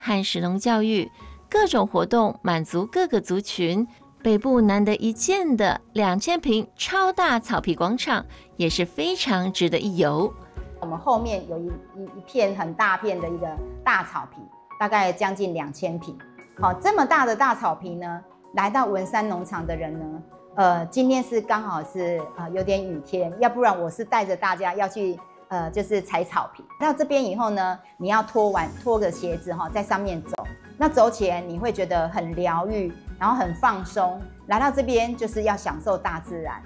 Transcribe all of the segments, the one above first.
和食农教育，各种活动满足各个族群。北部难得一见的2000坪超大草皮广场也是非常值得一游。 我们后面有一片很大片的一个大草皮，大概将近2000坪。好，这么大的大草皮呢，来到文山农场的人呢，今天是刚好是有点雨天，要不然我是带着大家要去就是踩草皮。到这边以后呢，你要脱个鞋子在上面走，那走起来你会觉得很疗愈，然后很放松。来到这边就是要享受大自然。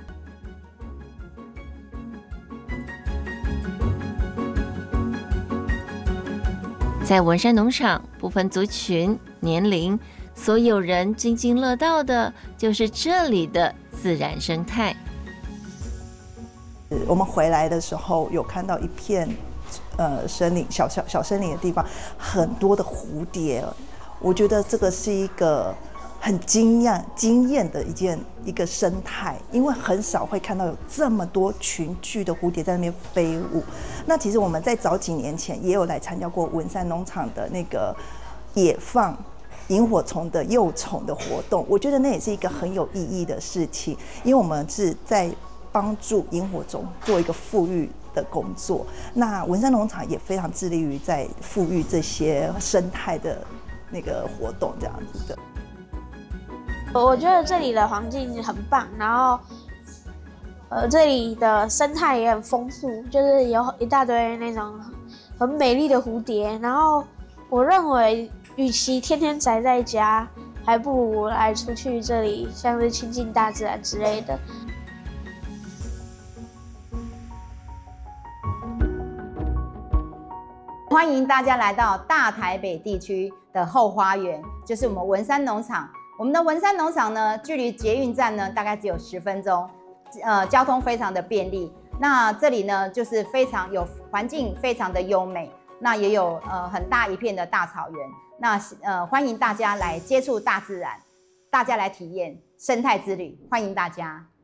在文山农场，不分族群、年龄，所有人津津乐道的就是这里的自然生态。 我们回来的时候有看到一片森林，小森林的地方，很多的蝴蝶。我觉得这个是一个很惊艳的一个生态，因为很少会看到有这么多群聚的蝴蝶在那边飞舞。那其实我们在早几年前也有来参加过文山农场的那个野放萤火虫的幼虫的活动，我觉得那也是一个很有意义的事情，因为我们是在帮助萤火虫做一个复育的工作。那文山农场也非常致力于在复育这些生态的那个活动，这样子的。 我觉得这里的环境很棒，然后这里的生态也很丰富，就是有一大堆那种很美丽的蝴蝶。然后我认为，与其天天宅在家，还不如来出去这里，像是亲近大自然之类的。 欢迎大家来到大台北地区的后花园，就是我们文山农场。我们的文山农场呢，距离捷运站呢大概只有10分钟，交通非常的便利。那这里呢，就是非常有环境非常的优美，那也有很大一片的大草原。那欢迎大家来接触大自然，大家来体验生态之旅，欢迎大家。